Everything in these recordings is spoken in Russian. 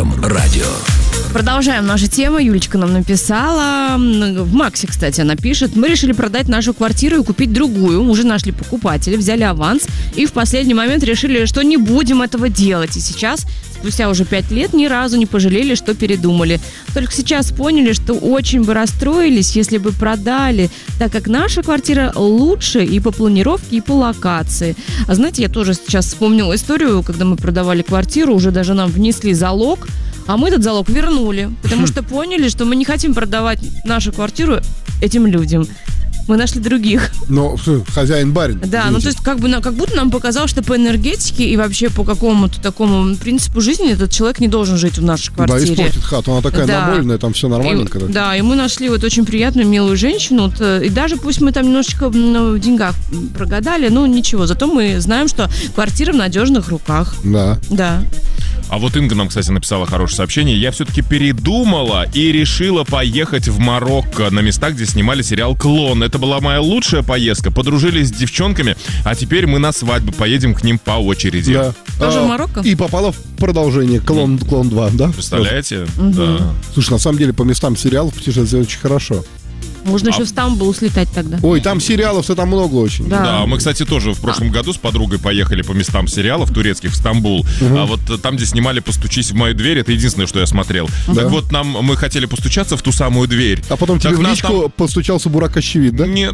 русском радио. Продолжаем нашу тему. Юлечка нам написала. В Максе, кстати, она пишет. Мы решили продать нашу квартиру и купить другую. Уже нашли покупателя, взяли аванс. И в последний момент решили, что не будем этого делать. И сейчас, спустя уже 5 лет, ни разу не пожалели, что передумали. Только сейчас поняли, что очень бы расстроились, если бы продали, так как наша квартира лучше и по планировке, и по локации. А знаете, я тоже сейчас вспомнила историю, когда мы продавали квартиру, уже даже нам внесли залог, а мы этот залог вернули, потому что поняли, что мы не хотим продавать нашу квартиру этим людям. Мы нашли других. Но хозяин-барин. Да, ну то есть как будто нам показалось, что по энергетике и вообще по какому-то такому принципу жизни этот человек не должен жить в нашей квартире. Да, испортит хату, она такая намоленная, там все нормальненько. Да, и мы нашли вот очень приятную, милую женщину, и даже пусть мы там немножечко в деньгах прогадали, ну ничего, зато мы знаем, что квартира в надежных руках. Да. Да. А вот Инга нам, кстати, написала хорошее сообщение. Я все-таки передумала и решила поехать в Марокко на места, где снимали сериал «Клон». Это была моя лучшая поездка. Подружились с девчонками, а теперь мы на свадьбу поедем к ним по очереди. Да. Тоже в Марокко? И попала в продолжение «Клон 2», да? Представляете? Угу. Да. Слушай, на самом деле по местам сериалов путешествовать очень хорошо. Можно еще в Стамбул слетать тогда. Ой, там сериалов-то там много очень. Да, мы, кстати, тоже в прошлом году с подругой поехали по местам сериалов турецких в Стамбул. А вот там, где снимали «Постучись в мою дверь», это единственное, что я смотрел. Да. Так вот, мы хотели постучаться в ту самую дверь. А потом тебе Так в нас личку постучался Бурак Ощевид, да? Нет,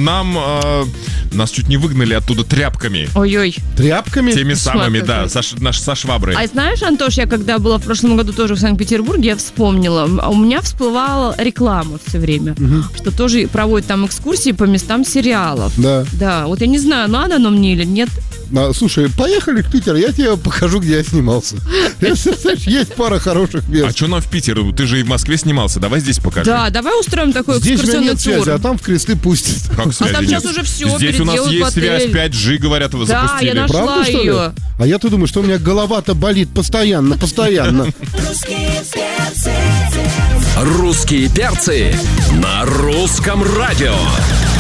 нас чуть не выгнали оттуда тряпками. Ой-ой. Тряпками? Теми самыми, Смотри. да, со шваброй. А знаешь, Антош, я когда была в прошлом году тоже в Санкт-Петербурге, я вспомнила, у меня всплывала реклама все время, что тоже проводят там экскурсии по местам сериалов. Да. Да, вот я не знаю, надо оно мне или нет. Слушай, поехали в Питер, я тебе покажу, где я снимался. Есть пара хороших мест. А что нам в Питер? Ты же и в Москве снимался, давай здесь покажи. Да, давай устроим такой Здесь у меня экскурсионный нет связи, тур. а там в Кресты пустят. Как связи там нет? сейчас уже все Здесь у нас переделают есть в связь, отель. 5G, говорят, вы Да, запустили. я нашла Правда, что ли? ее. А я-то думаю, что у меня голова-то болит постоянно. Русские перцы на русском радио.